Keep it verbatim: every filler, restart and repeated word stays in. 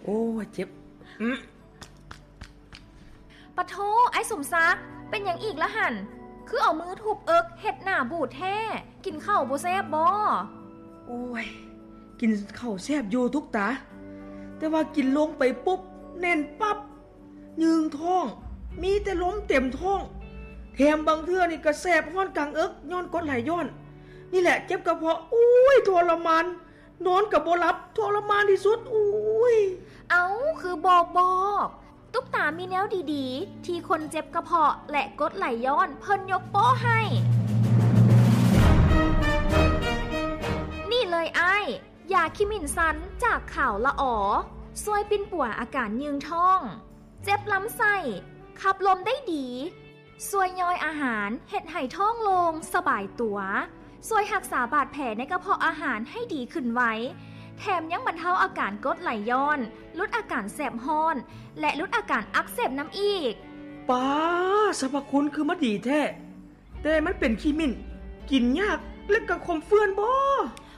โอ้เจ็บอืมปะโทไอ้สมซักเป็นอย่างอีกละหันคือเอามือทุบเอิกเฮ็ดหน้าบูดแท้กินข้าวบ่แซ่บบ่โอ้ยกินข้าวแซ่บอยู่ทุกตาแต่ว่ากินลงไปปุ๊บแน่นปั๊บยืงท้องมีแต่ล้มเต็มท้องแถมบางเทื่อนี่ก็แสบฮ้อนกลางเอิกย้อนกดไหลย้อนนี่แหละเจ็บกระเพาะอุ้ยทรมานนอนกับบ่หลับทรมานที่สุดอุ้ยเอาคือบอกบอกตุ๊กตามีแนวดีๆที่คนเจ็บกระเพาะและกดไหลย้อนเพิ่นยกโป้ให้นี่เลยไอ้ยาคิมินซันจากข่าวละอ๋อซวยปิ้นป่วยอาการยืงท้องเจ็บลำไส้ขับลมได้ดีซวยย่อยอาหารเฮ็ดให้ท้องโลงสบายตัวซวยรักษาบาดแผลในกระเพาะอาหารให้ดีขึ้นไว้แถมยังบรรเทาอาการกรดไหลย้อนลดอาการแสบฮ้อนและลดอาการอักเสบน้ำอีกป้าสรรพคุณคือมันดีแท้แต่มันเป็นขี้มิ้นกินยากและก็คมเฟื่อนบ่